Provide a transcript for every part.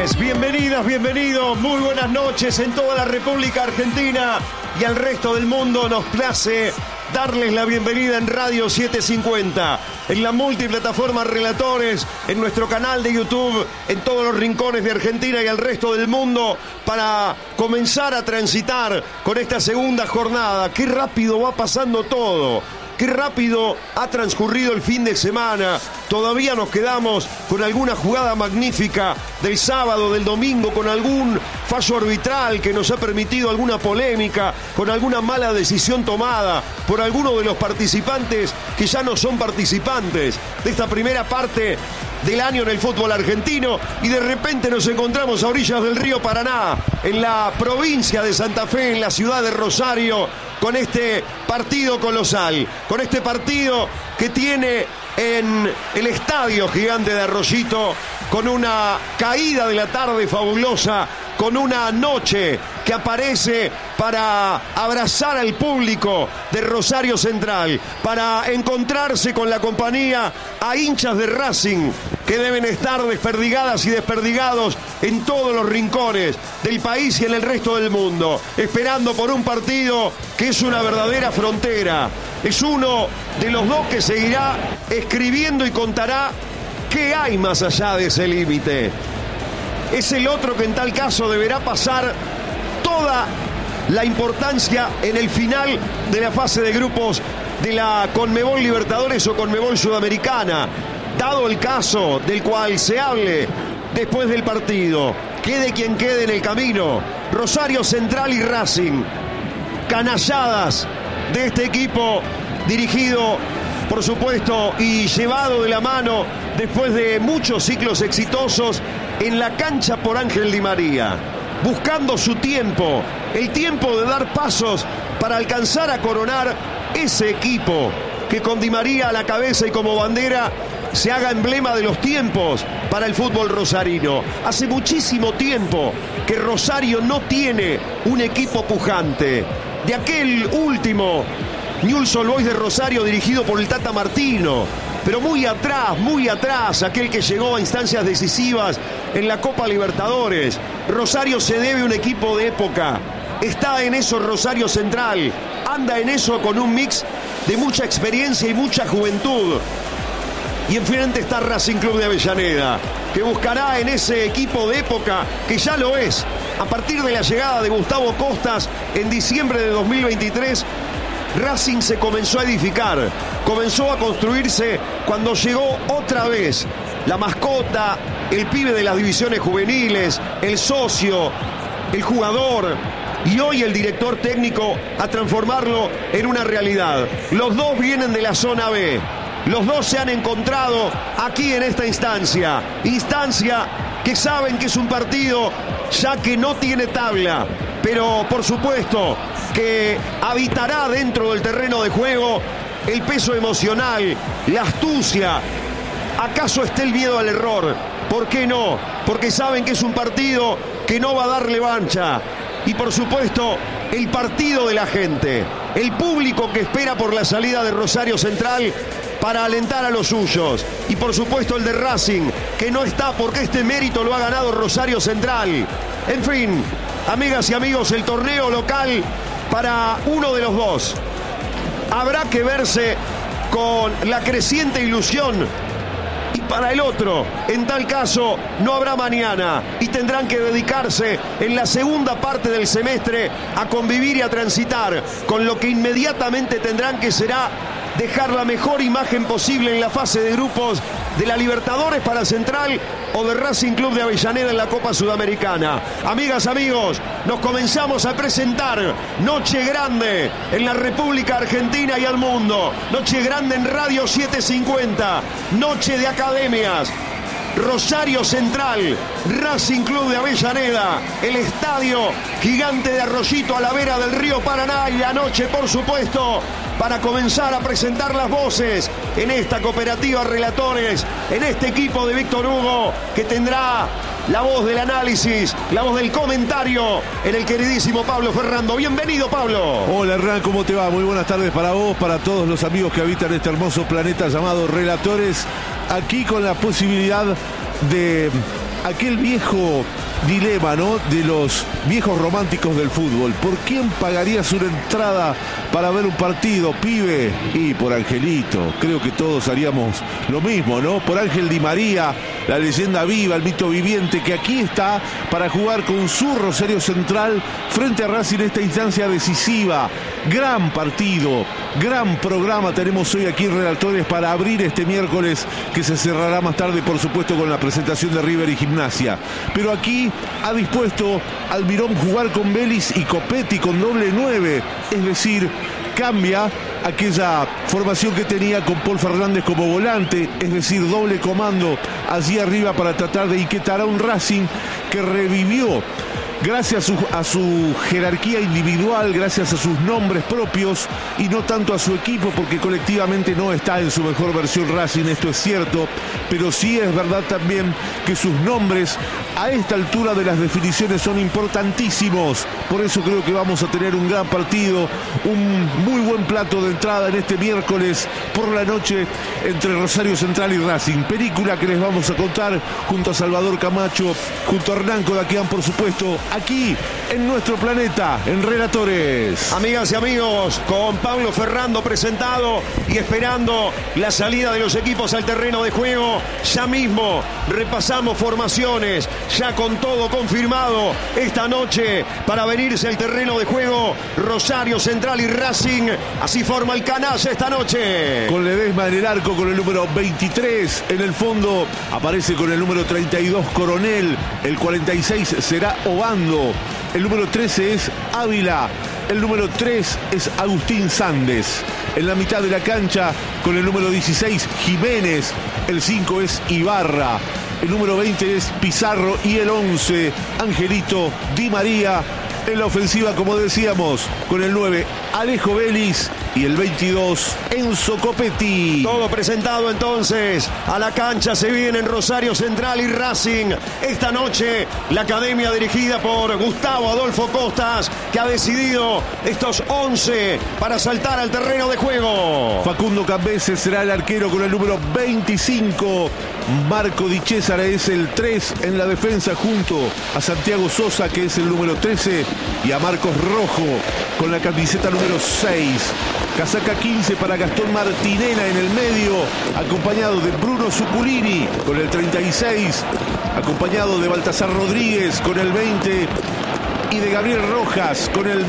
noches, bienvenidas, bienvenidos, muy buenas noches en toda la República Argentina y al resto del mundo. Nos place darles la bienvenida en Radio 750, en la multiplataforma Relatores, en nuestro canal de YouTube, en todos los rincones de Argentina y al resto del mundo, para comenzar a transitar con esta segunda jornada. Qué rápido va pasando todo. Qué rápido ha transcurrido el fin de semana. Todavía nos quedamos con alguna jugada magnífica del sábado, del domingo, con algún fallo arbitral que nos ha permitido alguna polémica, con alguna mala decisión tomada por alguno de los participantes que ya no son participantes de esta primera parte del año en el fútbol argentino, y de repente nos encontramos a orillas del río Paraná, en la provincia de Santa Fe, en la ciudad de Rosario, con este partido colosal, con este partido que tiene en el Estadio Gigante de Arroyito, con una caída de la tarde fabulosa, con una noche que aparece para abrazar al público de Rosario Central, para encontrarse con la compañía a hinchas de Racing que deben estar desperdigadas y desperdigados en todos los rincones del país y en el resto del mundo, esperando por un partido que es una verdadera frontera. Es uno de los dos que seguirá escribiendo y contará qué hay más allá de ese límite. Es el otro que en tal caso deberá pasar toda la importancia en el final de la fase de grupos de la Conmebol Libertadores o Conmebol Sudamericana, dado el caso del cual se hable después del partido. Quede quien quede en el camino, Rosario Central y Racing, canalladas de este equipo dirigido, por supuesto, y llevado de la mano después de muchos ciclos exitosos en la cancha por Ángel Di María, buscando su tiempo, el tiempo de dar pasos para alcanzar a coronar ese equipo que con Di María a la cabeza y como bandera se haga emblema de los tiempos para el fútbol rosarino. Hace muchísimo tiempo que Rosario no tiene un equipo pujante. De aquel último Newell's Old Boys de Rosario dirigido por el Tata Martino, pero muy atrás, aquel que llegó a instancias decisivas en la Copa Libertadores. Rosario se debe un equipo de época. Está en eso Rosario Central, anda en eso con un mix de mucha experiencia y mucha juventud. Y enfrente está Racing Club de Avellaneda, que buscará en ese equipo de época, que ya lo es, a partir de la llegada de Gustavo Costas en diciembre de 2023, Racing se comenzó a edificar, comenzó a construirse cuando llegó otra vez la mascota, el pibe de las divisiones juveniles, el socio, el jugador y hoy el director técnico a transformarlo en una realidad. Los dos vienen de la zona B, los dos se han encontrado aquí en esta instancia que saben que es un partido ya que no tiene tabla, pero por supuesto que habitará dentro del terreno de juego el peso emocional, la astucia. ¿Acaso esté el miedo al error? ¿Por qué no? Porque saben que es un partido que no va a dar revancha. Y por supuesto, el partido de la gente, el público que espera por la salida de Rosario Central para alentar a los suyos. Y por supuesto el de Racing, que no está porque este mérito lo ha ganado Rosario Central. En fin, amigas y amigos, el torneo local para uno de los dos habrá que verse con la creciente ilusión, y para el otro, en tal caso, no habrá mañana y tendrán que dedicarse en la segunda parte del semestre a convivir y a transitar con lo que inmediatamente tendrán que será dejar la mejor imagen posible en la fase de grupos de la Libertadores para Central o de Racing Club de Avellaneda en la Copa Sudamericana. Amigas, amigos, nos comenzamos a presentar Noche Grande en la República Argentina y al mundo. Noche Grande en Radio 750, Noche de Academias. Rosario Central, Racing Club de Avellaneda, el Estadio Gigante de Arroyito a la vera del río Paraná, y la noche, por supuesto, para comenzar a presentar las voces en esta cooperativa Relatores, en este equipo de Víctor Hugo, que tendrá la voz del análisis, la voz del comentario en el queridísimo Pablo Ferrando. Bienvenido, Pablo. Hola, Hernán, ¿cómo te va? Muy buenas tardes para vos, para todos los amigos que habitan este hermoso planeta llamado Relatores, aquí con la posibilidad de aquel viejo dilema, ¿no?, de los viejos románticos del fútbol. ¿Por quién pagarías una entrada para ver un partido, pibe? Y por Angelito. Creo que todos haríamos lo mismo, ¿no? Por Ángel Di María, la leyenda viva, el mito viviente, que aquí está para jugar con su Rosario Central frente a Racing en esta instancia decisiva. Gran partido, gran programa tenemos hoy aquí en Relatores para abrir este miércoles, que se cerrará más tarde, por supuesto, con la presentación de River y Gimnasia. Pero aquí ha dispuesto Almirón jugar con Vélez y Copetti con doble 9, es decir, cambia aquella formación que tenía con Paul Fernández como volante, es decir, doble comando allí arriba para tratar de inquietar a un Racing que revivió gracias a su jerarquía individual, gracias a sus nombres propios y no tanto a su equipo, porque colectivamente no está en su mejor versión Racing, esto es cierto, pero sí es verdad también que sus nombres a esta altura de las definiciones son importantísimos. Por eso creo que vamos a tener un gran partido, un muy buen plato de entrada en este miércoles por la noche entre Rosario Central y Racing. Película que les vamos a contar junto a Salvador Camacho, junto a Hernán Kodakian, por supuesto, aquí en nuestro planeta, en Relatores. Amigas y amigos, con Pablo Ferrando presentado y esperando la salida de los equipos al terreno de juego. Ya mismo repasamos formaciones, ya con todo confirmado esta noche para venirse al terreno de juego Rosario Central y Racing. Así forma el canalla esta noche. Con Ledesma en el arco, con el número 23 en el fondo, aparece con el número 32 Coronel, el 46 será Obando, el número 13 es Ávila, el número 3 es Agustín Sandes. En la mitad de la cancha, con el número 16 Jiménez, el 5 es Ibarra, el número 20 es Pizarro y el 11 Angelito Di María. En la ofensiva, como decíamos, con el 9 Alejo Vélez y el 22 Enzo Copetti. Todo presentado entonces a la cancha. Se viene en Rosario Central y Racing esta noche la academia dirigida por Gustavo Adolfo Costas, que ha decidido estos 11 para saltar al terreno de juego. Facundo Cambese será el arquero con el número 25. Marco Di César es el 3 en la defensa, junto a Santiago Sosa, que es el número 13, y a Marcos Rojo con la camiseta número 6. Casaca 15 para Gastón Martinena en el medio, acompañado de Bruno Zuculini con el 36, acompañado de Baltasar Rodríguez con el 20 y de Gabriel Rojas con el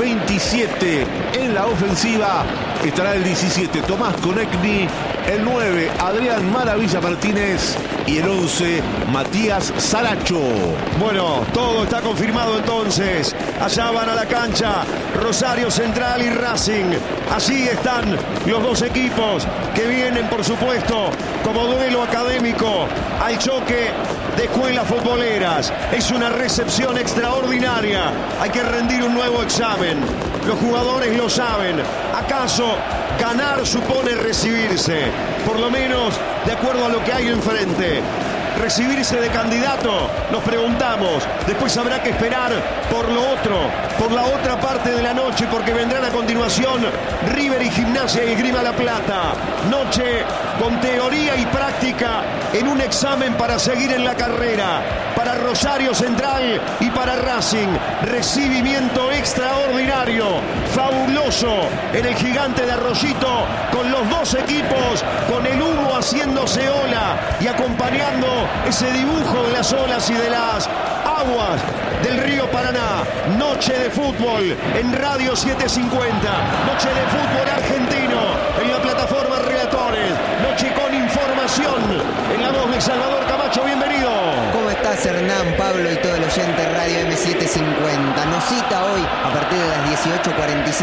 27. En la ofensiva estará el 17 Tomás Conecni, el 9 Adrián Maravilla Martínez y el 11 Matías Saracho. Bueno, todo está confirmado entonces. Allá van a la cancha Rosario Central y Racing. Allí están los dos equipos que vienen, por supuesto, como duelo académico al choque de escuelas futboleras. Es una recepción extraordinaria. Hay que rendir un nuevo examen. Los jugadores lo saben. ¿Acaso ganar supone recibirse? Por lo menos de acuerdo a lo que hay enfrente. Recibirse de candidato, nos preguntamos. Después habrá que esperar por lo otro, por la otra parte de la noche, porque vendrán a continuación River y Gimnasia y Esgrima La Plata. Noche con teoría y práctica en un examen para seguir en la carrera. Para Rosario Central y para Racing, recibimiento extraordinario, fabuloso en el Gigante de Arroyito, con los dos equipos, con el humo haciéndose ola y acompañando ese dibujo de las olas y de las aguas del río Paraná. Noche de fútbol en Radio 750, noche de fútbol argentino en la plataforma Relatores, noche con información en la voz de Salvador Camacho. Bienvenido. ¿Cómo estás, Hernán, Pablo y todo el oyente de Radio M750? Nos cita hoy, a partir de las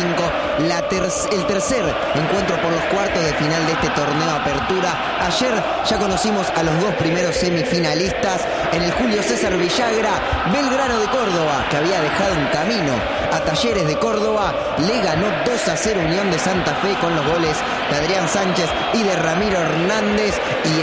18:45, el tercer encuentro por los cuartos de final de este torneo Apertura. Ayer ya conocimos a los dos primeros semifinalistas. En el Julio César Villagra, Belgrano de Córdoba, que había dejado un camino a Talleres de Córdoba, le ganó 2-0 Unión de Santa Fe con los goles de Adrián Sánchez y de Ramiro Hernández,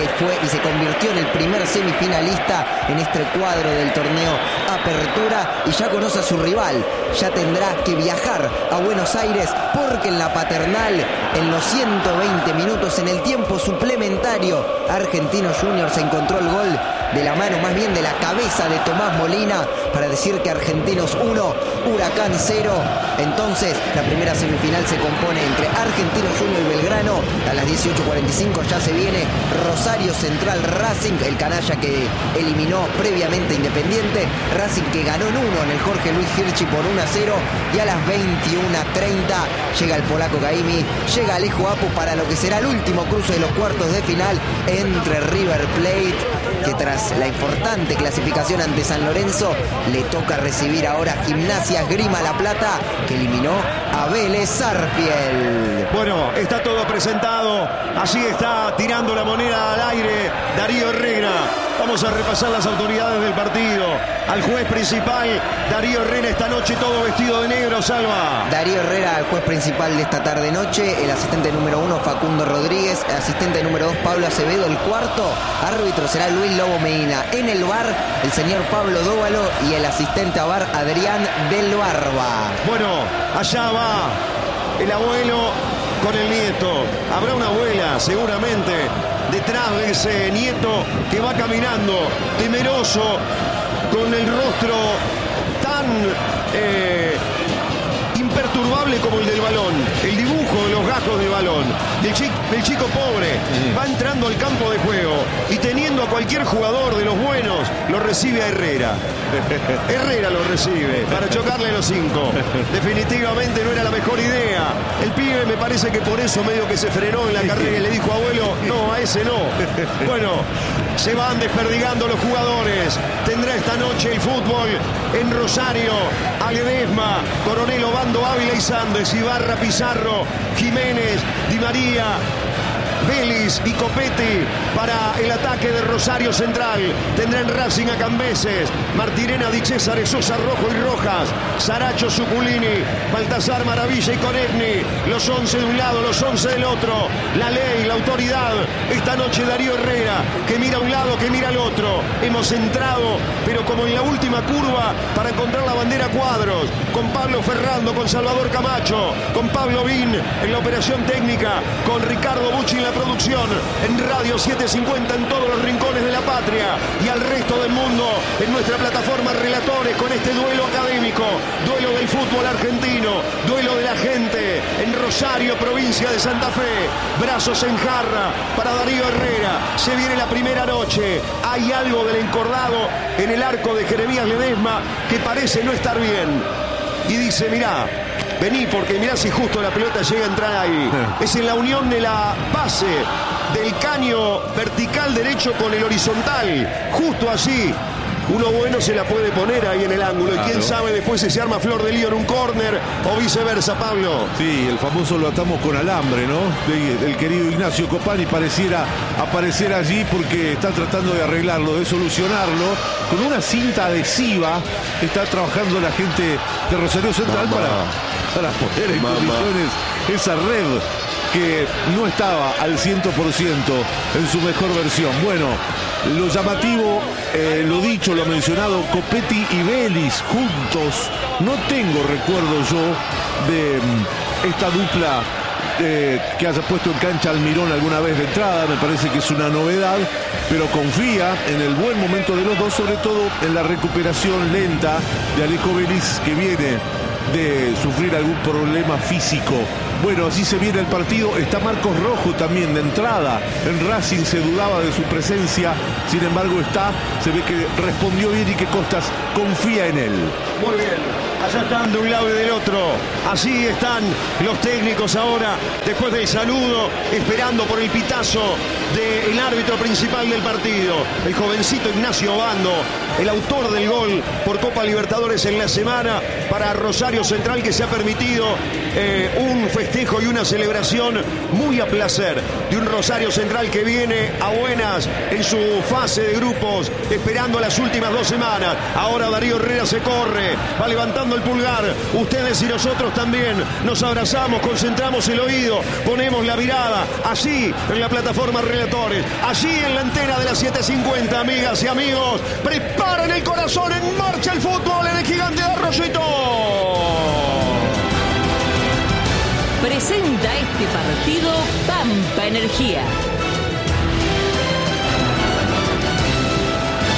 y se convirtió en el primer semifinalista en este cuadro del torneo Apertura, y ya conoce a su rival. Ya tendrá que viajar a Buenos Aires, porque en la Paternal, en los 120 minutos, en el tiempo suplementario, Argentino Juniors encontró el gol de la mano, más bien de la cabeza de Tomás Molina, para decir que Argentinos 1, Huracán 0. Entonces, la primera semifinal se compone entre Argentinos Junior y Belgrano. A las 18:45 ya se viene Rosario Central Racing, el canalla que eliminó previamente Independiente. Racing que ganó en 1 en el Jorge Luis Hirschi por 1-0. Y a las 21:30 llega el polaco Caimi, llega Alejo Apu para lo que será el último cruce de los cuartos de final entre River Plate, que tras la importante clasificación ante San Lorenzo, le toca recibir ahora Gimnasia Esgrima La Plata, que eliminó a Vélez Sarsfield. Bueno, está todo presentado. Así está tirando la moneda al aire Darío Herrera. Vamos a repasar las autoridades del partido. Al juez principal, Darío Herrera, esta noche todo vestido de negro, Salva. Darío Herrera, el juez principal de esta tarde-noche. El asistente número 1, Facundo Rodríguez. El asistente número 2, Pablo Acevedo. El cuarto árbitro será Luis Lobo Medina. En el VAR, el señor Pablo Dóvalo. Y el asistente a VAR, Adrián del Barba. Bueno, allá va el abuelo con el nieto. Habrá una abuela, seguramente, detrás de ese nieto que va caminando, temeroso, con el rostro tan imperturbable como el del balón, el dibujo de los gajos del balón, del chico pobre, va entrando al campo de juego y teniendo a cualquier jugador de los buenos, lo recibe a Herrera. Herrera lo recibe para chocarle los 5. Definitivamente no era la mejor idea. El pibe me parece que por eso medio que se frenó en la carrera y le dijo, abuelo, no, a ese no. Bueno, se van desperdigando los jugadores. Tendrá esta noche el fútbol en Rosario, Ledesma, Coronel Obando, Ávila y Sandes, Ibarra, Pizarro, Jiménez, Di María, Vélez y Copetti para el ataque de Rosario Central. Tendrán Racing a Cambeses, Martirena, Di César, Sosa, Rojo y Rojas, Saracho, Zuculini, Baltasar, Maravilla y Conegni. Los 11 de un lado, los 11 del otro. La ley, la autoridad. Esta noche Darío Herrera, que mira a un lado, que mira al otro. Hemos entrado, pero como en la última curva, para encontrar la bandera Cuadros, con Pablo Ferrando, con Salvador Camacho, con Pablo Vin en la operación técnica, con Ricardo Bucci en la producción, en Radio 750 en todos los rincones de la patria y al resto del mundo en nuestra plataforma Relatores, con este duelo académico, duelo del fútbol argentino, duelo de la gente en Rosario, provincia de Santa Fe. Brazos en jarra para Darío Herrera. Se viene la primera noche. Hay algo del encordado en el arco de Jeremías Ledesma que parece no estar bien. Y dice, mirá, vení, porque mirá si justo la pelota llega a entrar ahí. Es en la unión de la base del caño vertical derecho con el horizontal. Justo allí. Uno bueno se la puede poner ahí en el ángulo. Claro. Y quién sabe después si se arma flor de lío en un córner o viceversa, Pablo. Sí, el famoso lo atamos con alambre, ¿no? El querido Ignacio Copani pareciera aparecer allí porque está tratando de arreglarlo, de solucionarlo. Con una cinta adhesiva está trabajando la gente de Rosario Central para poner en condiciones esa red que no estaba al 100% en su mejor versión. Bueno, lo llamativo, lo dicho, lo mencionado, Copetti y Vélez juntos. No tengo recuerdo yo de esta dupla que haya puesto en cancha Almirón alguna vez de entrada. Me parece que es una novedad, pero confía en el buen momento de los dos, sobre todo en la recuperación lenta de Alejo Vélez, que viene de sufrir algún problema físico. Bueno, así se viene el partido. Está Marcos Rojo también de entrada. En Racing se dudaba de su presencia, sin embargo está. Se ve que respondió bien y que Costas confía en él. Muy bien. Allá están de un lado y del otro. Así están los técnicos ahora, después del saludo, esperando por el pitazo del árbitro principal del partido, el jovencito Ignacio Obando, el autor del gol por Copa Libertadores en la semana para Rosario Central, que se ha permitido un festejo y una celebración muy a placer de un Rosario Central que viene a buenas en su fase de grupos, esperando las últimas 2 semanas. Ahora Darío Herrera se corre, va levantando el pulgar. Ustedes y nosotros también nos abrazamos, concentramos el oído, ponemos la mirada allí en la plataforma Relatores, allí en la antena de las 750, amigas y amigos. Preparen el corazón, en marcha el fútbol en el Gigante de Arroyito. Presenta este partido Pampa Energía.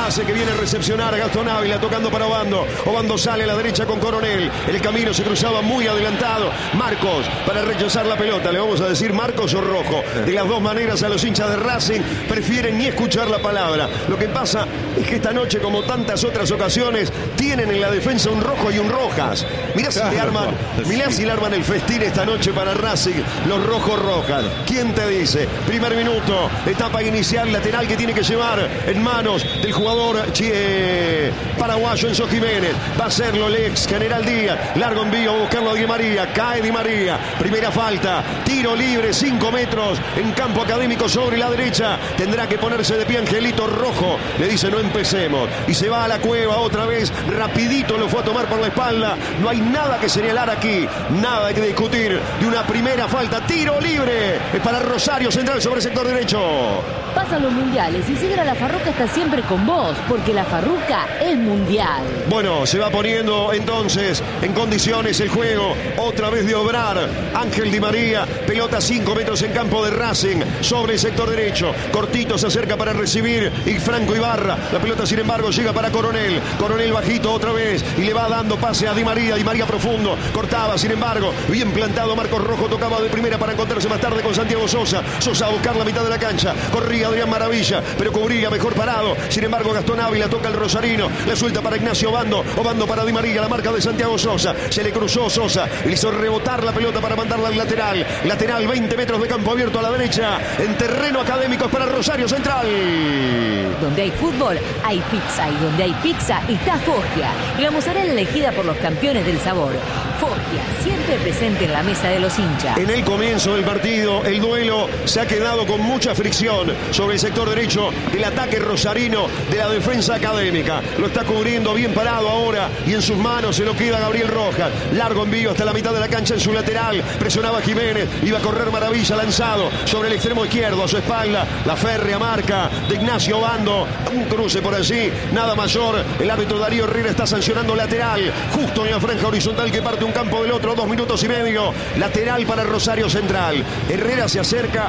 pase que viene a recepcionar a Gastón Ávila, tocando para Obando. Obando sale a la derecha con Coronel. El camino se cruzaba muy adelantado. Marcos para rechazar la pelota. Le vamos a decir Marcos o Rojo. De las dos maneras, a los hinchas de Racing prefieren ni escuchar la palabra. Lo que pasa es que esta noche, como tantas otras ocasiones, tienen en la defensa un Rojo y un Rojas. Mirá si le arman el festín esta noche para Racing, los Rojos-Rojas. ¿Quién te dice? Primer minuto, etapa inicial, lateral que tiene que llevar en manos del jugador paraguayo Enzo Jiménez. Va a hacerlo el ex General Díaz. Largo envío a buscarlo a Di María. Cae Di María. Primera falta. Tiro libre, 5 metros en campo académico sobre la derecha. Tendrá que ponerse de pie Angelito Rojo. Le dice no empecemos. Y se va a la cueva otra vez. Rapidito lo fue a tomar por la espalda. No hay nada que señalar aquí. Nada que discutir de una primera falta. Tiro libre. Es para Rosario Central sobre el sector derecho. Pasan los mundiales y Sidra La Farruca está siempre con vos, porque La Farruca es mundial. Bueno, se va poniendo entonces en condiciones el juego, otra vez de obrar. Ángel Di María, pelota 5 metros en campo de Racing, sobre el sector derecho. Cortito se acerca para recibir y Franco Ibarra. La pelota, sin embargo, llega para Coronel. Coronel bajito otra vez y le va dando pase a Di María. Di María profundo, cortaba, sin embargo, bien plantado Marcos Rojo, tocaba de primera para encontrarse más tarde con Santiago Sosa. Sosa a buscar la mitad de la cancha, corría Adrián Maravilla, pero cubría mejor parado. Sin embargo, Gastón Ávila toca el rosarino, la suelta para Ignacio Obando. Obando para Di María, la marca de Santiago Sosa. Se le cruzó Sosa, le hizo rebotar la pelota para mandarla al lateral. Lateral, 20 metros de campo abierto a la derecha, en terreno académico para Rosario Central. Donde hay fútbol, hay pizza, y donde hay pizza está Foggia, la mozzarella elegida por los campeones del sabor. Foggia, siempre presente en la mesa de los hinchas. En el comienzo del partido, el duelo se ha quedado con mucha fricción sobre el sector derecho. El ataque rosarino de la defensa académica lo está cubriendo bien parado ahora, y en sus manos se lo queda Gabriel Rojas. Largo envío hasta la mitad de la cancha en su lateral. Presionaba Jiménez, iba a correr Maravilla, lanzado sobre el extremo izquierdo, a su espalda la férrea marca de Ignacio Obando. Un cruce por allí, nada mayor. El árbitro Darío Herrera está sancionando lateral, justo en la franja horizontal que parte un campo del otro. 2 minutos y medio. Lateral para Rosario Central. Herrera se acerca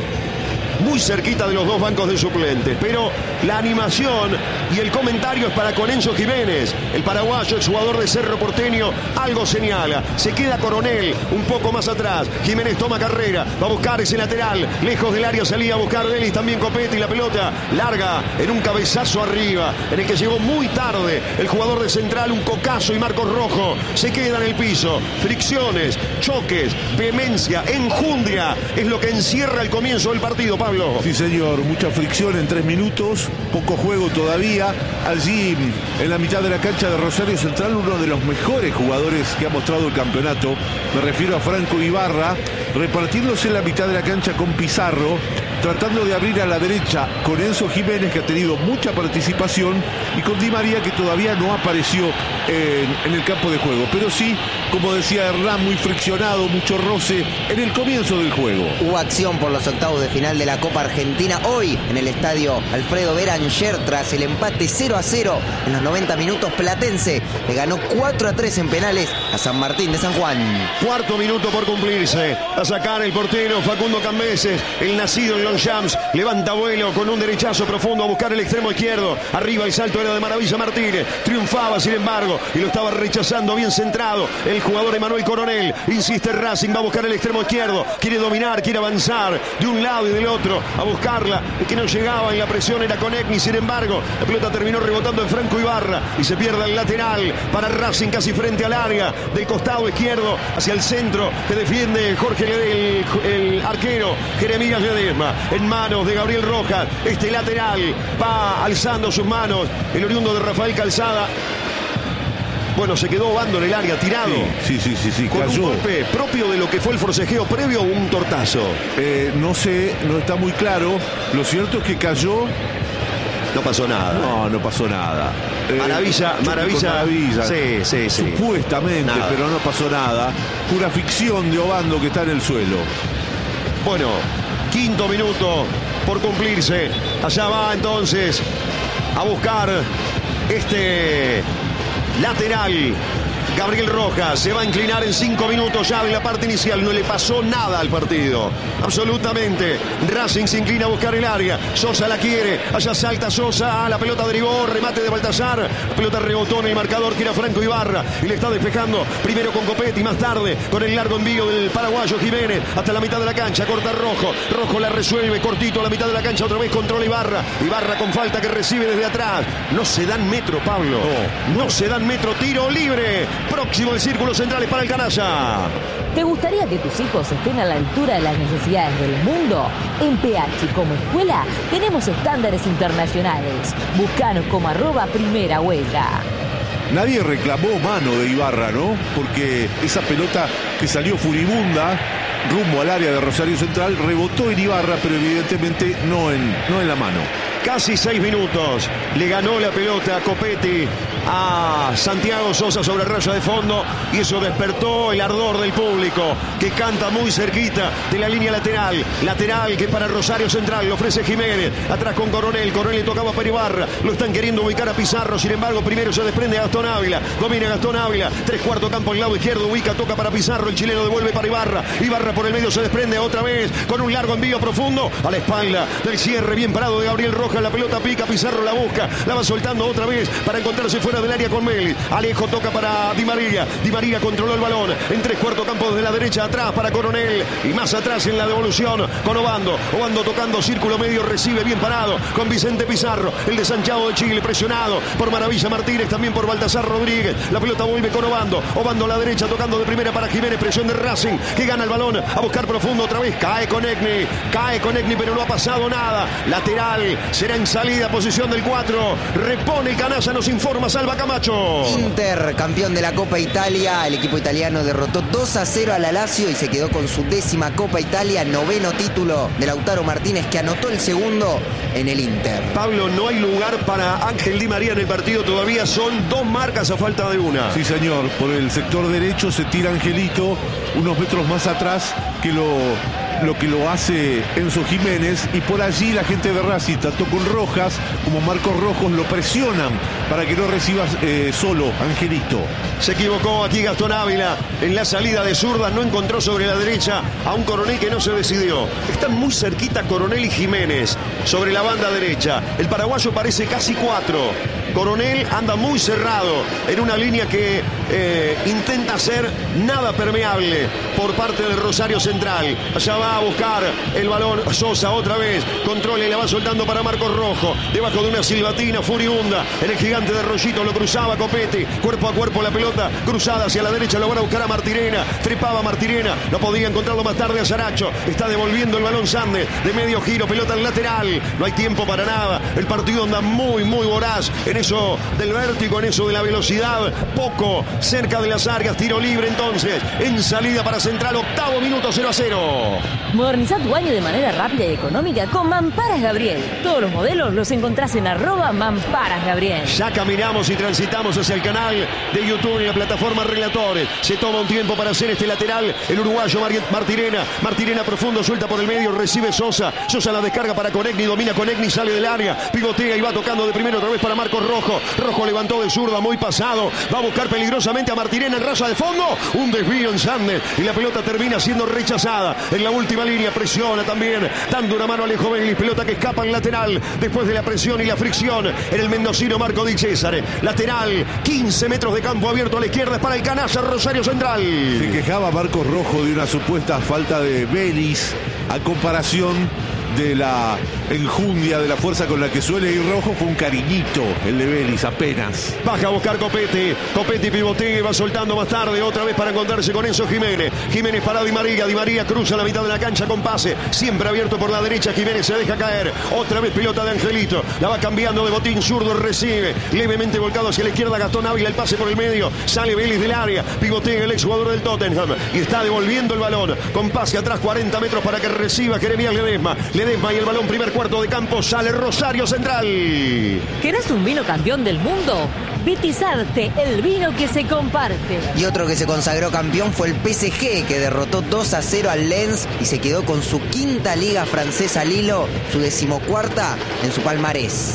muy cerquita de los dos bancos de suplentes, pero la animación y el comentario es para con Enzo Jiménez, el paraguayo, el jugador de Cerro Porteño. Algo señala, se queda Coronel un poco más atrás. Jiménez toma carrera, va a buscar ese lateral, lejos del área salía a buscar Delis, también Copete, y la pelota larga en un cabezazo arriba, en el que llegó muy tarde el jugador de Central, un cocazo, y Marcos Rojo se queda en el piso. Fricciones, choques, vehemencia, enjundia es lo que encierra el comienzo del partido, Pablo. Sí, señor, mucha fricción en 3 minutos, poco juego todavía. Allí, en la mitad de la cancha de Rosario Central, uno de los mejores jugadores que ha mostrado el campeonato, me refiero a Franco Ibarra, repartiéndose en la mitad de la cancha con Pizarro, tratando de abrir a la derecha con Enzo Jiménez, que ha tenido mucha participación, y con Di María, que todavía no apareció en el campo de juego. Pero sí, como decía Hernán, muy friccionado, mucho roce en el comienzo del juego. Hubo acción por los octavos de final de la Copa Argentina hoy en el estadio Alfredo Beranger. Tras el empate 0-0 en los 90 minutos, Platense le ganó 4-3 en penales a San Martín de San Juan. Cuarto minuto por cumplirse. A sacar el portero Facundo Cambeses, el nacido en Longchamps. Levanta vuelo con un derechazo profundo a buscar el extremo izquierdo. Arriba el salto era de Maravilla Martínez. Triunfaba, sin embargo, y lo estaba rechazando bien centrado el jugador Emanuel Coronel. Insiste Racing, va a buscar el extremo izquierdo. Quiere dominar, quiere avanzar de un lado y del otro a buscarla. El que no llegaba en la presión era Conecni. Sin embargo, la pelota terminó rebotando en Franco Ibarra y se pierde el lateral para Racing, casi frente al área del costado izquierdo hacia el centro, que defiende Jorge, el arquero Jeremías Ledesma, en manos de Gabriel Rojas. Este lateral va alzando sus manos, el oriundo de Rafael Calzada. Bueno, se quedó Obando en el área, tirado. Sí, con cayó. Un golpe propio de lo que fue el forcejeo previo, o un tortazo. No sé, no está muy claro. Lo cierto es que cayó. No pasó nada. No pasó nada. Maravilla. Sí. Supuestamente, nada. Pero no pasó nada. Pura ficción de Obando, que está en el suelo. Bueno, quinto minuto por cumplirse. Allá va entonces a buscar este lateral Gabriel Rojas se va a inclinar en 5 minutos ya de la parte inicial. No le pasó nada al partido, absolutamente. Racing se inclina a buscar el área. Sosa la quiere, allá salta Sosa, la pelota derivó, remate de Baltasar. La pelota rebotó en el marcador que era Franco Ibarra y le está despejando primero con Copetti, más tarde con el largo envío del paraguayo Jiménez hasta la mitad de la cancha. Corta Rojo la resuelve cortito a la mitad de la cancha, otra vez controla Ibarra con falta que recibe desde atrás. No se dan metro, Pablo. No se dan metro. Tiro libre. Próximo el círculo central es para el canalla. ¿Te gustaría que tus hijos estén a la altura de las necesidades del mundo? En PH como escuela tenemos estándares internacionales. Búscanos como @primera huella. Nadie reclamó mano de Ibarra, ¿no? Porque esa pelota que salió furibunda rumbo al área de Rosario Central rebotó en Ibarra, pero evidentemente no en la mano. Casi 6 minutos. Le ganó la pelota a Copetti a Santiago Sosa sobre raya de fondo y eso despertó el ardor del público que canta muy cerquita de la línea lateral. Lateral que para Rosario Central lo ofrece Jiménez. Atrás con Coronel. Coronel le tocaba para Ibarra. Lo están queriendo ubicar a Pizarro. Sin embargo, primero se desprende a Gastón Ávila. Domina Gastón Ávila. 3/4 campo al lado izquierdo. Ubica, toca para Pizarro. El chileno devuelve para Ibarra. Ibarra por el medio se desprende otra vez con un largo envío profundo a la espalda del cierre bien parado de Gabriel Rojas. La pelota pica, Pizarro la busca, la va soltando otra vez para encontrarse fuera del área con Meli. Alejo toca para Di María. Di María controló el balón en 3/4 campo desde la derecha atrás para Coronel y más atrás en la devolución con Obando. Obando tocando círculo medio, recibe bien parado con Vicente Pizarro, el de Santiago de Chile, presionado por Maravilla Martínez, también por Baltasar Rodríguez. La pelota vuelve con Obando. Obando a la derecha tocando de primera para Jiménez, presión de Racing que gana el balón a buscar profundo otra vez. Cae con Egni, pero no ha pasado nada. Lateral, será en salida, posición del 4. Repone el canalla, nos informa Salva Camacho. Inter, campeón de la Copa Italia. El equipo italiano derrotó 2-0 a la Lazio y se quedó con su 10ª Copa Italia, 9º título de Lautaro Martínez, que anotó el segundo en el Inter. Pablo, no hay lugar para Ángel Di María en el partido, todavía son 2 marcas a falta de una. Sí, señor, por el sector derecho se tira Angelito unos metros más atrás que lo que lo hace Enzo Jiménez, y por allí la gente de Racing, tanto con Rojas como Marcos Rojos, lo presionan para que no reciba solo Angelito. Se equivocó aquí Gastón Ávila en la salida de zurda, no encontró sobre la derecha a un Coronel que no se decidió. Están muy cerquita Coronel y Jiménez sobre la banda derecha. El paraguayo parece casi 4. Coronel anda muy cerrado en una línea que intenta ser nada permeable por parte del Rosario Central. Allá va a buscar el balón Sosa otra vez, controla y la va soltando para Marcos Rojo, debajo de una silbatina furibunda. En el gigante de Rollito lo cruzaba Copetti, cuerpo a cuerpo la pelota cruzada hacia la derecha, lo van a buscar a Martirena, trepaba Martirena, no podía encontrarlo más tarde a Saracho, está devolviendo el balón Sande, de medio giro, pelota al lateral, no hay tiempo para nada, el partido anda muy voraz en eso del vértigo, en eso de la velocidad, poco cerca de las áreas, tiro libre entonces, en salida para Central, 8º minuto, 0-0. Moderniza tu baño de manera rápida y económica con Mamparas Gabriel. Todos los modelos los encontrás en @Mamparas Gabriel. Ya caminamos y transitamos hacia el canal de YouTube en la plataforma Relatores. Se toma un tiempo para hacer este lateral. El uruguayo Martirena. Martirena profundo, suelta por el medio, recibe Sosa. Sosa la descarga para Conegni, domina Conegni, sale del área, pivotea y va tocando de primero otra vez para Marcos Rojo. Rojo levantó de zurda, muy pasado. Va a buscar peligrosamente a Martirena en raya de fondo. Un desvío en Sander y la pelota termina siendo rechazada. En la última línea presiona también, dando una mano a Alejo Vélez, pelota que escapa al lateral después de la presión y la fricción en el mendocino Marco Di César. Lateral, 15 metros de campo abierto a la izquierda, es para el canalla Rosario Central. Se quejaba Marcos Rojo de una supuesta falta de Vélez a comparación de la enjundia, de la fuerza con la que suele ir Rojo. Fue un cariñito el de Vélez apenas. Baja a buscar Copetti pivotea y va soltando más tarde otra vez para encontrarse con Enzo Jiménez. Jiménez para Di María cruza la mitad de la cancha con pase, siempre abierto por la derecha. Jiménez se deja caer, otra vez pelota de Angelito, la va cambiando de botín zurdo, recibe levemente volcado hacia la izquierda Gastón Ávila, el pase por el medio, sale Vélez del área, pivotea el exjugador del Tottenham y está devolviendo el balón con pase atrás 40 metros para que reciba Jeremías Ledesma y el balón, primer cuarto de campo, sale Rosario Central. ¿Querés un vino campeón del mundo? Vitizarte, el vino que se comparte. Y otro que se consagró campeón fue el PSG, que derrotó 2-0 al Lens y se quedó con su 5ª liga francesa al hilo, su 14ª en su palmarés.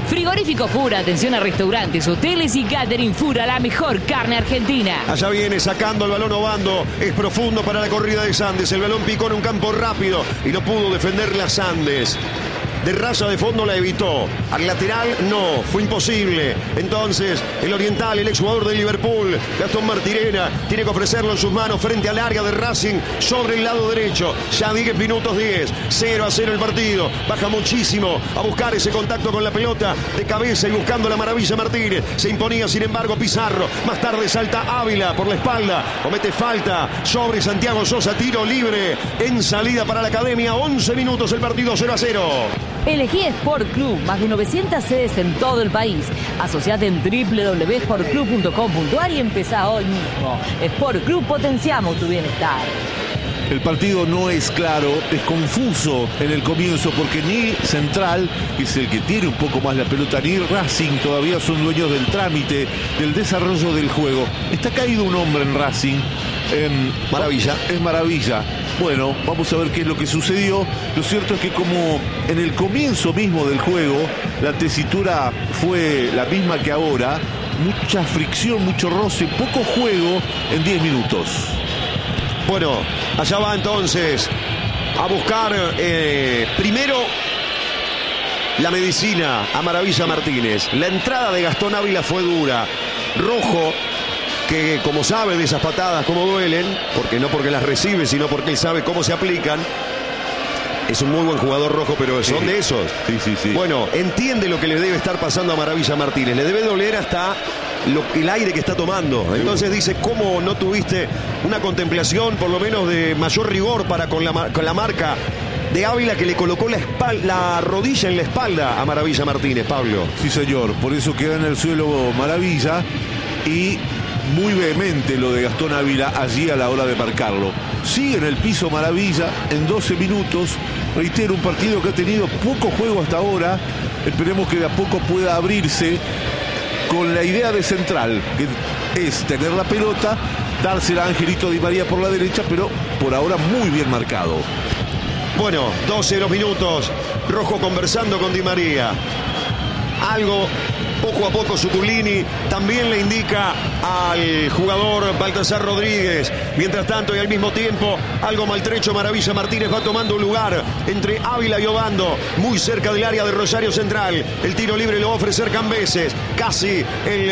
Frigorífico Fura, atención a restaurantes, hoteles y catering. Fura, la mejor carne argentina. Allá viene sacando el balón Obando. Es profundo para la corrida de Sandes. El balón picó en un campo rápido y no pudo defenderla Sandes. De raya de fondo la evitó. Al lateral no, fue imposible. Entonces el oriental, el exjugador de Liverpool, Gastón Martirena, tiene que ofrecerlo en sus manos frente al área de Racing sobre el lado derecho. Ya 10 minutos 10, 0-0 el partido. Baja muchísimo a buscar ese contacto con la pelota de cabeza y buscando la maravilla Martínez. Se imponía sin embargo Pizarro. Más tarde salta Ávila por la espalda. Comete falta sobre Santiago Sosa. Tiro libre en salida para la Academia. 11 minutos el partido, 0-0. Elegí Sport Club, más de 900 sedes en todo el país. Asociate en www.sportclub.com.ar y empezá hoy mismo. Sport Club, potenciamos tu bienestar. El partido no es claro, es confuso en el comienzo porque ni Central, que es el que tiene un poco más la pelota, ni Racing todavía son dueños del trámite, del desarrollo del juego. Está caído un hombre en Racing. Maravilla. Es Maravilla. Bueno, vamos a ver qué es lo que sucedió. Lo cierto es que como en el comienzo mismo del juego, la tesitura fue la misma que ahora, mucha fricción, mucho roce, poco juego en 10 minutos. Bueno, allá va entonces a buscar primero la medicina a Maravilla Martínez. La entrada de Gastón Ávila fue dura. Rojo, que como sabe de esas patadas cómo duelen, porque no porque las recibe, sino porque él sabe cómo se aplican. Es un muy buen jugador Rojo, pero son de esos. Sí. Bueno, entiende lo que le debe estar pasando a Maravilla Martínez. Le debe doler hasta el aire que está tomando. Entonces dice, ¿cómo no tuviste una contemplación por lo menos de mayor rigor para con la marca de Ávila, que le colocó la rodilla en la espalda a Maravilla Martínez, Pablo? Sí, señor. Por eso queda en el suelo Maravilla y muy vehemente lo de Gastón Ávila allí a la hora de marcarlo. Sigue en el piso Maravilla en 12 minutos. Reitero, un partido que ha tenido poco juego hasta ahora. Esperemos que de a poco pueda abrirse con la idea de Central, que es tener la pelota, dársela a Angelito Di María por la derecha, pero por ahora muy bien marcado. Bueno, 12 los minutos. Rojo conversando con Di María. Algo poco a poco Sutulini también le indica al jugador Baltasar Rodríguez. Mientras tanto y al mismo tiempo, algo maltrecho Maravilla Martínez va tomando un lugar entre Ávila y Obando, muy cerca del área de Rosario Central. El tiro libre lo va a ofrecer Cambeses. Casi el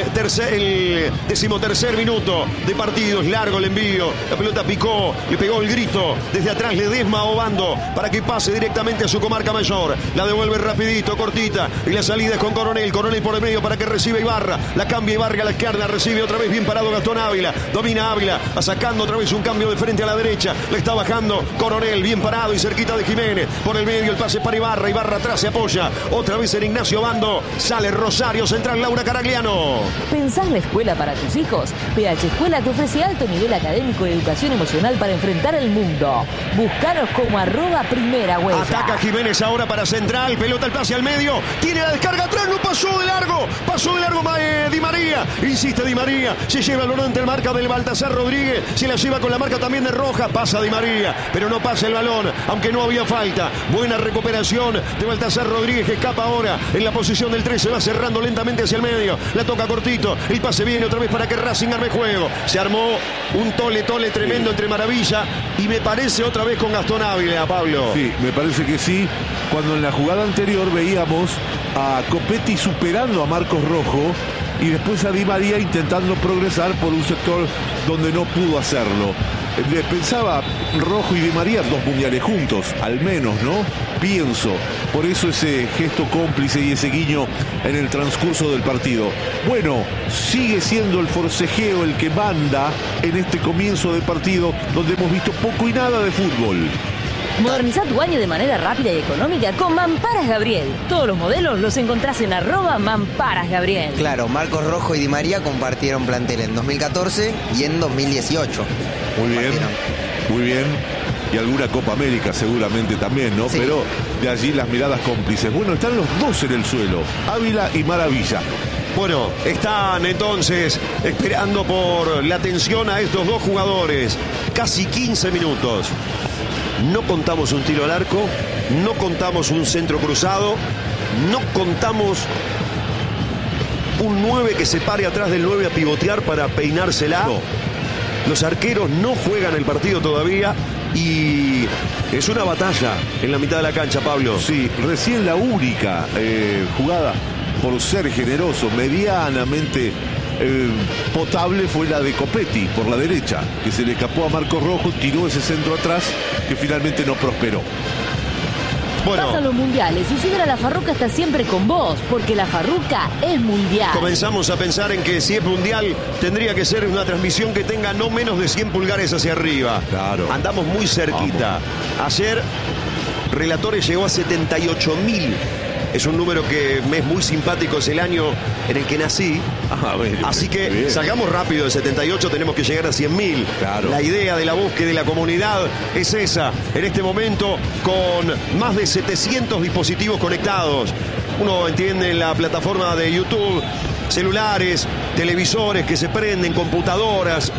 13º minuto de partido. Es largo el envío. La pelota picó, le pegó el grito. Desde atrás le desma a Obando para que pase directamente a su comarca mayor. La devuelve rapidito, cortita. Y la salida es con Coronel. Coronel por el medio para que reciba Ibarra. La cambia Ibarra a la izquierda. Recibe otra vez bien parado Gastón Ávila. Domina Ávila. Va sacando otra vez un cambio de frente a la derecha. Le está bajando Coronel. Bien parado y cerquita de Jiménez. Por el medio el pase para Ibarra. Ibarra atrás se apoya. Otra vez en Ignacio Obando. Sale Rosario Central. Laura Caragliano. ¿Pensás la escuela para tus hijos? PH Escuela te ofrece alto nivel académico y educación emocional para enfrentar el mundo. Búscanos como @primerahuella. Ataca Jiménez ahora para Central. Pelota al pase al medio. Tiene la descarga atrás. No pasó de largo. Pasó de largo Di María. Insiste Di María. Se lleva el balón ante el marca del Baltasar Rodríguez. Se la lleva con la marca también de Roja. Pasa Di María. Pero no pasa el balón. Aunque no había falta. Buena recuperación de Baltasar Rodríguez, que escapa ahora en la posición del 13. Va cerrando lentamente hacia el medio. La toca cortito. El pase viene otra vez para que Racing arme juego. Se armó un tole tremendo entre Maravilla y me parece otra vez con Gastón Ávila, Pablo. Sí, me parece que sí. Cuando en la jugada anterior veíamos a Copetti superando a Marcos Rojo y después a Di María intentando progresar por un sector donde no pudo hacerlo. Pensaba Rojo y Di María 2 mundiales juntos, al menos, ¿no? Pienso. Por eso ese gesto cómplice y ese guiño en el transcurso del partido. Bueno, sigue siendo el forcejeo el que manda en este comienzo de partido donde hemos visto poco y nada de fútbol. Moderniza tu baño de manera rápida y económica con Mamparas Gabriel. Todos los modelos los encontrás en @Mamparas Gabriel. Claro, Marcos Rojo y Di María compartieron plantel en 2014 y en 2018. Muy bien. Y alguna Copa América seguramente también, ¿no? Sí. Pero de allí las miradas cómplices. Bueno, están los dos en el suelo, Ávila y Maravilla. Bueno, están entonces esperando por la atención a estos dos jugadores. Casi 15 minutos. No contamos un tiro al arco, no contamos un centro cruzado, no contamos un 9 que se pare atrás del 9 a pivotear para peinársela. No. Los arqueros no juegan el partido todavía y es una batalla en la mitad de la cancha, Pablo. Sí, recién la única jugada, por ser generoso, medianamente potable, fue la de Copetti por la derecha, que se le escapó a Marcos Rojo, tiró ese centro atrás que finalmente no prosperó. Pasan los mundiales. Isidora La Farruca está siempre con vos, porque La Farruca es mundial. Comenzamos a pensar en que si es mundial tendría que ser una transmisión que tenga no menos de 100 pulgares hacia arriba. Claro. Andamos muy cerquita. Ayer Relatores llegó a 78.000. Es un número que me es muy simpático, es el año en el que nací. Así que salgamos rápido de 78, tenemos que llegar a 100.000. Claro. La idea de la búsqueda de la comunidad es esa. En este momento, con más de 700 dispositivos conectados. Uno entiende en la plataforma de YouTube, celulares, televisores que se prenden, computadoras,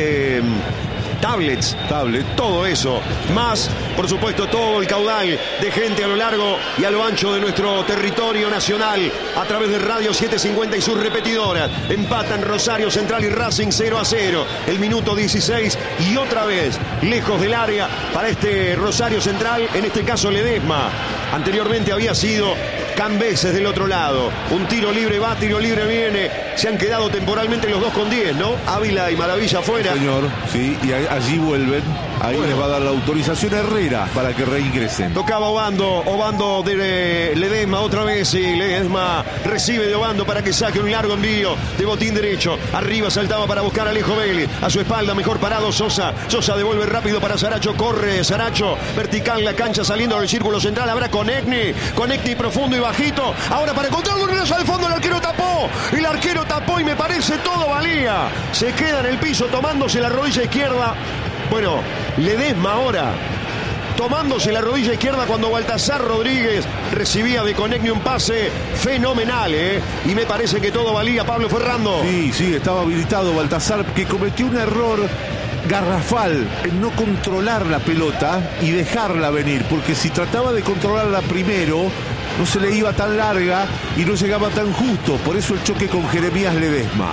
tablets, todo eso, más por supuesto todo el caudal de gente a lo largo y a lo ancho de nuestro territorio nacional a través de Radio 750 y sus repetidoras. Empatan Rosario Central y Racing 0-0, el minuto 16 y otra vez lejos del área para este Rosario Central, en este caso Ledesma. Anteriormente había sido Cambeses del otro lado. Un tiro libre va, tiro libre viene. Se han quedado temporalmente los dos con 10, ¿no? Ávila y Maravilla afuera. Señor, sí, y allí vuelven. Ahí les va a dar la autorización a Herrera para que reingresen. Tocaba Obando de Ledesma otra vez y Ledesma recibe de Obando para que saque un largo envío de botín derecho. Arriba saltaba para buscar a Alejo Vélez. A su espalda mejor parado Sosa. Sosa devuelve rápido para Saracho. Corre Saracho. Vertical la cancha saliendo del círculo central. Habrá Conecni profundo y bajito. Ahora para encontrar un regreso al fondo. El arquero tapó. El arquero tapó y me parece todo valía. Se queda en el piso tomándose la rodilla izquierda. Bueno, Ledesma ahora tomándose la rodilla izquierda cuando Baltasar Rodríguez recibía de Conecni un pase fenomenal, y me parece que todo valía. Pablo Ferrando. Sí, estaba habilitado Baltasar, que cometió un error garrafal en no controlar la pelota y dejarla venir, porque si trataba de controlarla primero no se le iba tan larga y no llegaba tan justo. Por eso el choque con Jeremías Ledesma.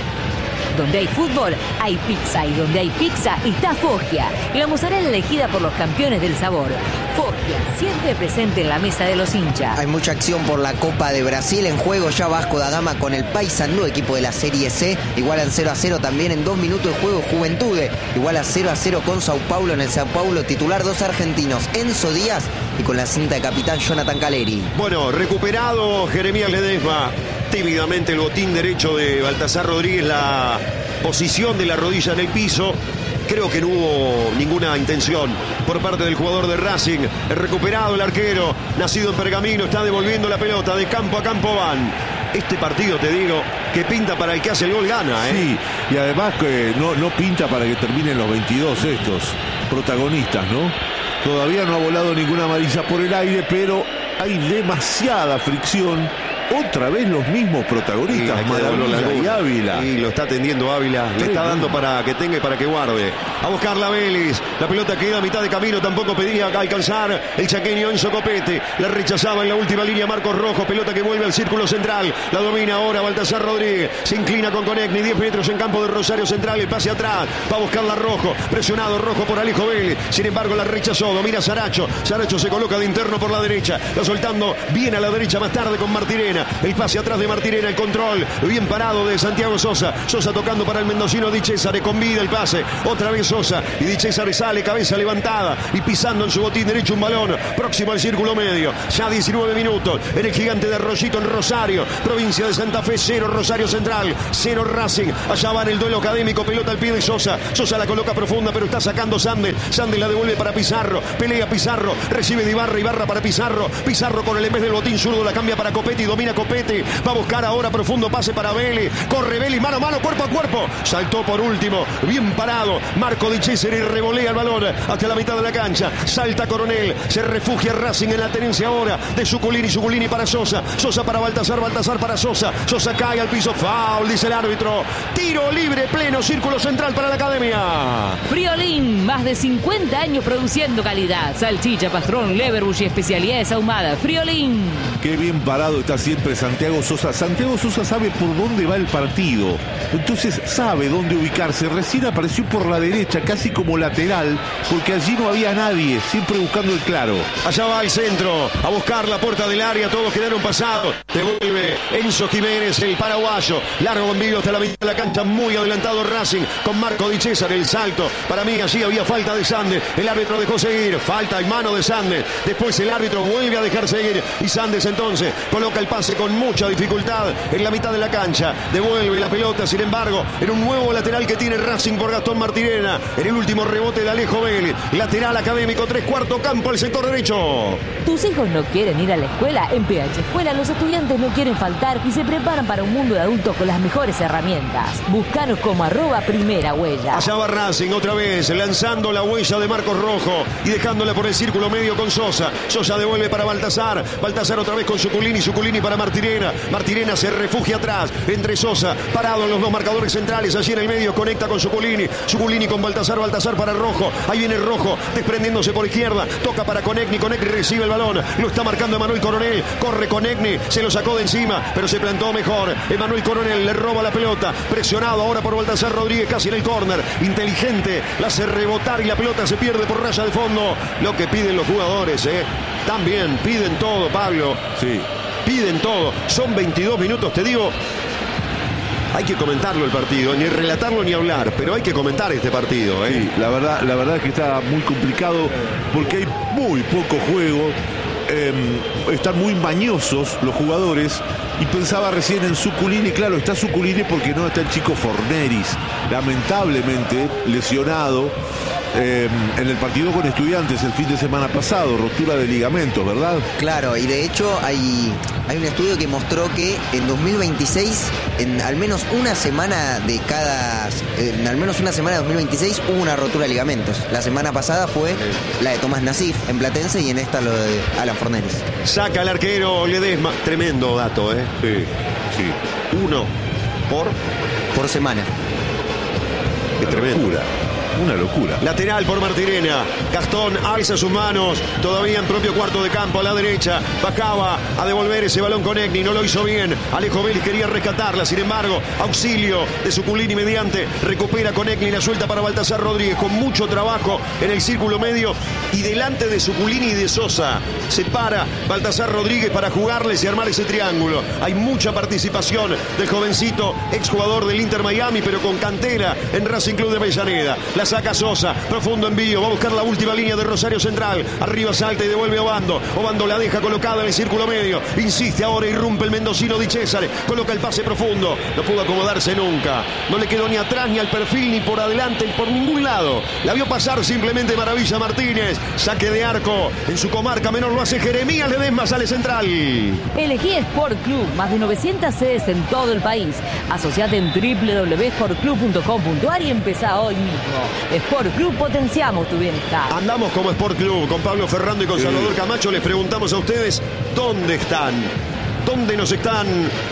Donde hay fútbol, hay pizza. Y donde hay pizza, está Foggia. La mozzarella elegida por los campeones del sabor. Foggia, siempre presente en la mesa de los hinchas. Hay mucha acción por la Copa de Brasil en juego. Ya Vasco da Gama con el Paysandú, equipo de la Serie C. Igualan 0-0 también en 2 minutos de juego. Juventude iguala 0-0 con Sao Paulo. En el Sao Paulo titular 2 argentinos, Enzo Díaz y con la cinta de capitán Jonathan Caleri. Bueno, recuperado Jeremías Ledesma. Tímidamente el botín derecho de Baltasar Rodríguez, la posición de la rodilla en el piso. Creo que no hubo ninguna intención por parte del jugador de Racing. El recuperado el arquero, nacido en Pergamino, está devolviendo la pelota. De campo a campo van. Este partido, te digo, que pinta para el que hace el gol gana, Sí, y además que no pinta para que terminen los 22 estos protagonistas, ¿no? Todavía no ha volado ninguna amarilla por el aire, pero hay demasiada fricción. Otra vez los mismos protagonistas, Sí, Maravilla y Ávila. Y lo está atendiendo Ávila, le está dando para que tenga y para que guarde. A buscar la Vélez, la pelota queda a mitad de camino, tampoco pedía alcanzar el chaqueño Enzo Copete. La rechazaba en la última línea Marcos Rojo, pelota que vuelve al círculo central. La domina ahora Baltasar Rodríguez, se inclina con Conecni, 10 metros en campo de Rosario Central, el pase atrás, va a buscarla Rojo, presionado Rojo por Alejo Vélez. Sin embargo la rechazó, domina Saracho. Saracho se coloca de interno por la derecha, la soltando bien a la derecha más tarde con Martirena. El pase atrás de Martirena, el control bien parado de Santiago Sosa. Sosa tocando para el mendocino Di César, con vida el pase, otra vez Sosa y Di César sale, cabeza levantada y pisando en su botín derecho un balón próximo al círculo medio. Ya 19 minutos en el gigante de Arroyito en Rosario, provincia de Santa Fe. 0 Rosario Central, 0 Racing. Allá va en el duelo académico, pelota al pie de Sosa. Sosa la coloca profunda, pero está sacando Sandel. Sandel la devuelve para Pizarro, pelea Pizarro, recibe de Ibarra para Pizarro. Pizarro con el en vez del botín zurdo la cambia para Copetti, domina Copetti. Va a buscar ahora profundo pase para Vélez. Corre Vélez, mano a mano, cuerpo a cuerpo. Saltó por último, bien parado Marco Di César y revolea el balón hasta la mitad de la cancha. Salta Coronel, se refugia Racing en la tenencia ahora de Suculini para Sosa. Sosa para Baltasar para Sosa. Sosa cae al piso, foul, dice el árbitro. Tiro libre, pleno círculo central para la Academia. Friolín, más de 50 años produciendo calidad. Salchicha, pastrón, leverbush y especialidades ahumadas. Friolín. Qué bien parado está haciendo siempre Santiago Sosa. Santiago Sosa sabe por dónde va el partido, entonces sabe dónde ubicarse. Recién apareció por la derecha, casi como lateral, porque allí no había nadie, siempre buscando el claro. Allá va al centro, a buscar la puerta del área, todos quedaron pasados. Devuelve Enzo Jiménez, el paraguayo. Largo envío hasta la mitad de la cancha, muy adelantado Racing, con Marco Di César, el salto. Para mí allí había falta de Sandes, el árbitro dejó seguir, falta en mano de Sandes. Después el árbitro vuelve a dejar seguir y Sandes entonces coloca el pase con mucha dificultad en la mitad de la cancha. Devuelve la pelota, sin embargo, en un nuevo lateral que tiene Racing por Gastón Martirena. En el último rebote de Alejo Vélez. Lateral académico, 3/4 campo al sector derecho. ¿Tus hijos no quieren ir a la escuela? En PH Escuela los estudiantes no quieren faltar y se preparan para un mundo de adultos con las mejores herramientas. Búscanos como @primera huella. Allá va Racing otra vez, lanzando la huella de Marcos Rojo y dejándola por el círculo medio con Sosa. Sosa devuelve para Baltasar. Baltasar otra vez con Suculini. Suculini para Martirena. Martirena se refugia atrás entre Sosa, parado en los dos marcadores centrales. Allí en el medio conecta con Suculini. Suculini con Baltasar. Baltasar para Rojo. Ahí viene Rojo desprendiéndose por izquierda. Toca para Conegni. Conegni recibe el balón. Lo está marcando Emanuel Coronel. Corre Conegni. Se lo sacó de encima, pero se plantó mejor. Emanuel Coronel le roba la pelota. Presionado ahora por Baltasar Rodríguez, casi en el córner. Inteligente. La hace rebotar y la pelota se pierde por raya de fondo. Lo que piden los jugadores, También piden todo, Pablo. Sí. Piden todo. Son 22 minutos, te digo. Hay que comentarlo el partido, ni relatarlo ni hablar, pero hay que comentar este partido. Sí, la verdad es que está muy complicado porque hay muy poco juego. Están muy mañosos los jugadores y pensaba recién en Suculini. Claro, está Suculini porque no está el chico Forneris, lamentablemente lesionado en el partido con Estudiantes el fin de semana pasado, rotura de ligamentos, ¿verdad? Claro, y de hecho hay un estudio que mostró que en 2026, en al menos una semana de 2026 hubo una rotura de ligamentos. La semana pasada fue la de Tomás Nasif en Platense y en esta lo de Alan Forneris. Saca el arquero Ledesma. Tremendo dato, Sí. 1 por semana. Es tremendo. Una locura. Lateral por Martirena. Gastón alza sus manos. Todavía en propio cuarto de campo a la derecha. Bajaba a devolver ese balón con Egni. No lo hizo bien. Alejo Vélez quería rescatarla. Sin embargo, auxilio de Suculini mediante. Recupera con Egni la suelta para Baltasar Rodríguez. Con mucho trabajo en el círculo medio. Y delante de Suculini y de Sosa. Se para Baltasar Rodríguez para jugarles y armar ese triángulo. Hay mucha participación del jovencito exjugador del Inter Miami, pero con cantera en Racing Club de Avellaneda. La saca Sosa, profundo envío, va a buscar la última línea de Rosario Central, arriba salta y devuelve a Obando. Obando la deja colocada en el círculo medio, insiste ahora, irrumpe el mendocino Di César, coloca el pase profundo, no pudo acomodarse nunca, no le quedó ni atrás ni al perfil ni por adelante, por ningún lado, la vio pasar simplemente Maravilla Martínez. Saque de arco en su comarca menor, lo hace Jeremías Ledesma, sale central. Elegí Sport Club, más de 900 sedes en todo el país. Asociate en www.sportclub.com.ar y empezá hoy mismo. Sport Club, potenciamos tu bienestar. Andamos como Sport Club, con Pablo Ferrando y con Salvador Camacho. Les preguntamos a ustedes, ¿dónde están? ¿Dónde nos están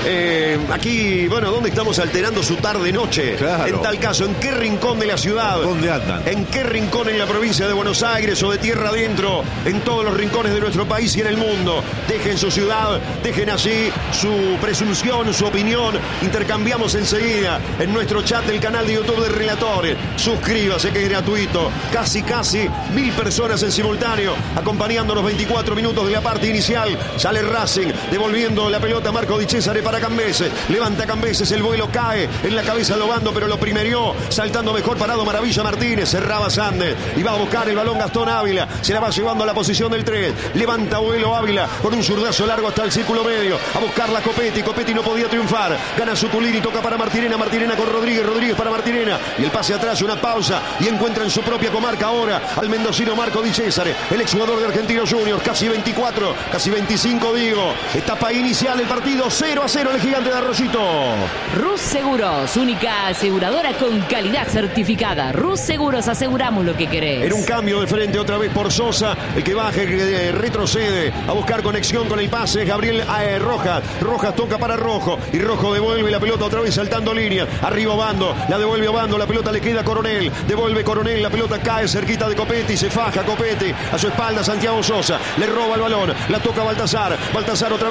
aquí, dónde estamos alterando su tarde-noche? Claro. En tal caso, ¿en qué rincón de la ciudad? ¿Dónde andan? ¿En qué rincón en la provincia de Buenos Aires o de tierra adentro? En todos los rincones de nuestro país y en el mundo. Dejen su ciudad, dejen allí su presunción, su opinión. Intercambiamos enseguida en nuestro chat del canal de YouTube de Relatores. Suscríbase, que es gratuito. Casi 1000 personas en simultáneo, acompañándonos 24 minutos de la parte inicial. Sale Racing, devolviendo la pelota Marco Di César para Cambeses. Levanta Cambeses, el vuelo cae en la cabeza de Obando, pero lo primerió, saltando mejor parado Maravilla Martínez. Cerraba Sandes y va a buscar el balón Gastón Ávila. Se la va llevando a la posición del 3. Levanta vuelo Ávila con un zurdazo largo hasta el círculo medio. A buscarla Copetti. Copetti no podía triunfar. Gana Suculini, toca para Martirena. Martirena con Rodríguez. Rodríguez para Martirena. Y el pase atrás, una pausa. Y encuentra en su propia comarca ahora al mendocino Marco Di César, el exjugador de Argentinos Juniors. Casi 24, casi 25 digo. Etapa inicial del partido, 0-0 el gigante de Arroyito. Rus Seguros, única aseguradora con calidad certificada. Rus Seguros, aseguramos lo que querés. En un cambio de frente otra vez por Sosa, el que baja, el que retrocede a buscar conexión con el pase, Gabriel Rojas. Rojas toca para Rojo y Rojo devuelve la pelota otra vez saltando línea. Arriba Obando, la devuelve Obando, la pelota le queda a Coronel. Devuelve Coronel, la pelota cae cerquita de Copetti, se faja Copetti. A su espalda Santiago Sosa, le roba el balón, la toca Baltasar. Baltasar otra vez con Suco.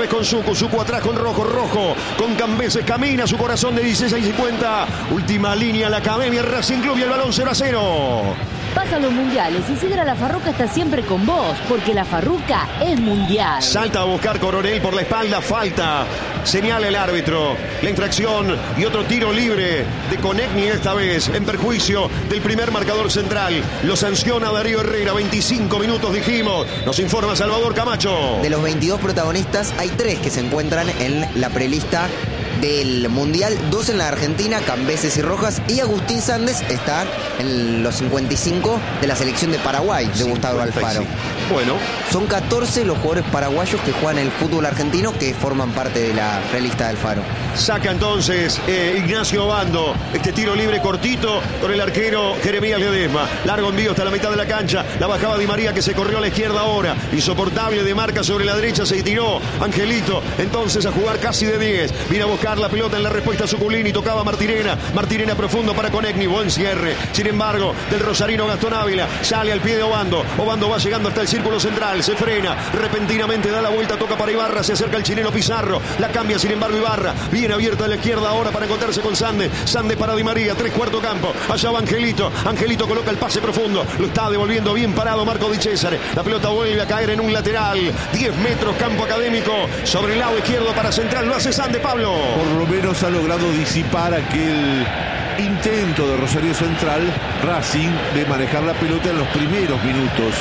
Sucu atrás con Rojo con Cambeses, camina su corazón de 16-50. Última línea la Academia Racing Club y el balón 0-0. Pasan los mundiales y Sidra La Farruca está siempre con vos, porque La Farruca es mundial. Salta a buscar Coronel por la espalda, falta. Señala el árbitro. La infracción y otro tiro libre de Konechny esta vez en perjuicio del primer marcador central. Lo sanciona Darío Herrera. 25 minutos dijimos. Nos informa Salvador Camacho. De los 22 protagonistas hay 3 que se encuentran en la prelista del Mundial, 2 en la Argentina, Cambeses y Rojas, y Agustín Sandes está en los 55 de la selección de Paraguay, de Gustavo Alfaro. Bueno, son 14 los jugadores paraguayos que juegan el fútbol argentino que forman parte de la prelista de Alfaro. Saca entonces Ignacio Obando este tiro libre cortito con el arquero Jeremías Ledesma. Largo envío hasta la mitad de la cancha. La bajaba Di María, que se corrió a la izquierda ahora. Insoportable de marca sobre la derecha. Se tiró Angelito entonces a jugar casi de 10. Viene a buscar la pelota en la respuesta a Suculini. Tocaba Martirena. Martirena profundo para Konechny. Buen cierre. Sin embargo, del rosarino Gastón Ávila. Sale al pie de Obando. Obando va llegando hasta el círculo central. Se frena. Repentinamente da la vuelta. Toca para Ibarra. Se acerca el chileno Pizarro. La cambia sin embargo Ibarra. Bien abierta a la izquierda ahora para encontrarse con Sande. Sande para Di María. 3/4 campo. Allá va Angelito. Angelito coloca el pase profundo. Lo está devolviendo bien parado Marco Di César. La pelota vuelve a caer en un lateral. 10 metros campo Académico. Sobre el lado izquierdo para central. Lo hace Sande, Pablo. Por lo menos ha logrado disipar aquel intento de Rosario Central, Racing, de manejar la pelota en los primeros minutos.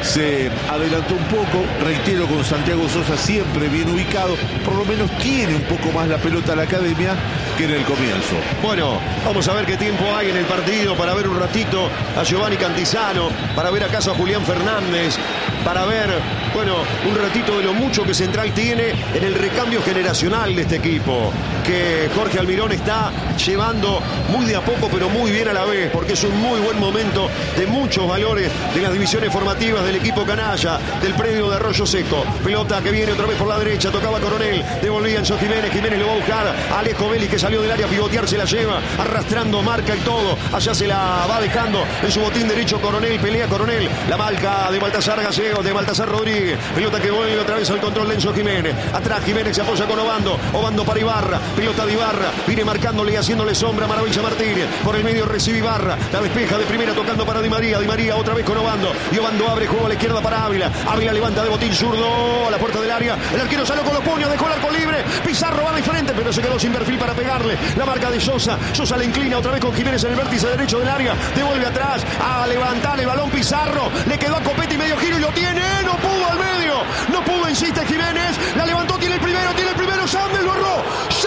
Se adelantó un poco, reitero, con Santiago Sosa siempre bien ubicado. Por lo menos tiene un poco más la pelota la Academia que en el comienzo. Bueno, vamos a ver qué tiempo hay en el partido para ver un ratito a Giovanni Cantizano, para ver acaso a Julián Fernández, para ver, bueno, un ratito de lo mucho que Central tiene en el recambio generacional de este equipo, que Jorge Almirón está llevando muy de a poco, pero muy bien a la vez, porque es un muy buen momento de muchos valores de las divisiones formativas del equipo canalla, del predio de Arroyo Seco. Pelota que viene otra vez por la derecha, tocaba Coronel, devolvía Enzo Jiménez, Jiménez lo va a buscar a Alejo Vélez, que salió del área a pivotear, se la lleva, arrastrando, marca y todo, allá se la va dejando en su botín derecho Coronel, pelea Coronel, la marca de Baltasar Gallegos, de Baltasar Rodríguez, pelota que vuelve otra vez al control de Enzo Jiménez, atrás Jiménez se apoya con Obando, Obando para Ibarra, pelota de Ibarra, viene marcándole y haciéndole sombra a Maravilla Martínez, por el medio recibe Ibarra, la despeja de primera tocando para Di María otra vez con Obando, y Obando abre juego a la izquierda para Ávila, Ávila levanta de botín zurdo a la puerta del área, el arquero salió con los puños, dejó el arco libre, Pizarro va de frente, pero se quedó sin perfil para pegarle, la marca de Sosa, Sosa le inclina otra vez con Jiménez en el vértice derecho del área, devuelve atrás, a levantar el balón Pizarro, le quedó a Copetti medio giro y lo tiene, no pudo al medio, no pudo, insiste Jiménez, la levantó, tiene el primero, Sandes lo erró,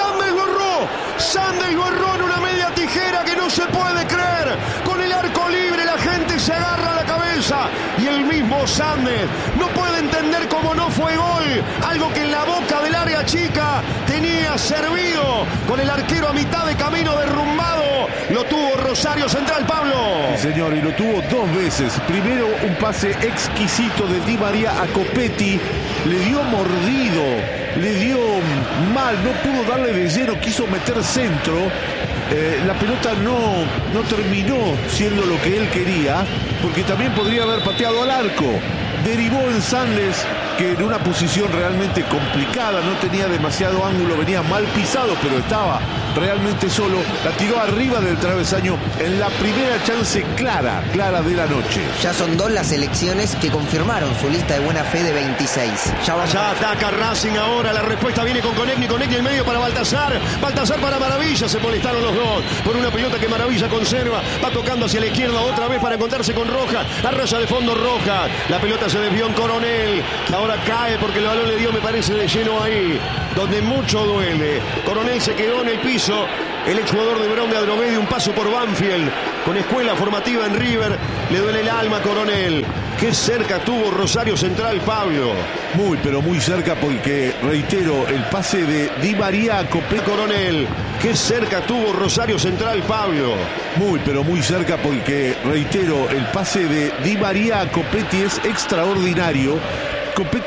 Sandes lo erró en una media tijera que no se puede creer, con el arco libre la gente se agarra a la cabeza y el mismo Sandes no puede entender cómo no fue gol, algo que en la boca del área chica tenía servido, con el arquero a mitad de camino derrumbado, lo tuvo Rosario Central, Pablo. Sí, señor, y lo tuvo 2 veces. Primero un pase exquisito de Di María a Copetti, le dio mordido, le dio mal, no pudo darle de lleno, quiso meter centro, la pelota no terminó siendo lo que él quería, porque también podría haber pateado al arco. Derivó en Sandes, que en una posición realmente complicada, no tenía demasiado ángulo, venía mal pisado, pero estaba realmente solo, la tiró arriba del travesaño en la primera chance clara de la noche. Ya son 2 las selecciones que confirmaron su lista de buena fe de 26. Ya ataca Racing ahora, la respuesta viene con Konechny en medio para Baltasar para Maravilla, se molestaron los dos por una pelota que Maravilla conserva, va tocando hacia la izquierda otra vez para encontrarse con Rojas, la raya de fondo Rojas, la pelota se desvió en Coronel, que ahora cae porque el balón le dio, me parece, de lleno ahí, donde mucho duele. Coronel se quedó en el piso, el exjugador de Verón de Adromedio, un paso por Banfield, con escuela formativa en River, le duele el alma a Coronel. Qué cerca tuvo Rosario Central, Pablo. Muy, pero muy cerca, porque, reitero, el pase de Di María a Copetti. Coronel, qué cerca tuvo Rosario Central, Pablo. Muy, pero muy cerca, porque, reitero, el pase de Di María a Copetti es extraordinario. Copetti